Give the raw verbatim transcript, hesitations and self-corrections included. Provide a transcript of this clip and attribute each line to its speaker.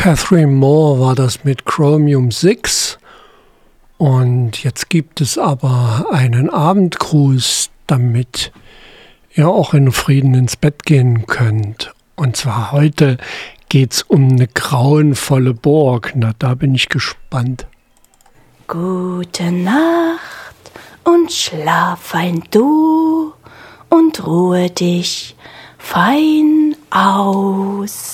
Speaker 1: Catherine Moore war das mit Chromium sechs. Und jetzt gibt es aber einen Abendgruß, damit ihr auch in Frieden ins Bett gehen könnt. Und zwar heute geht's um eine grauenvolle Burg. Na, da bin ich gespannt.
Speaker 2: Gute Nacht und schlaf fein du und ruhe dich fein aus.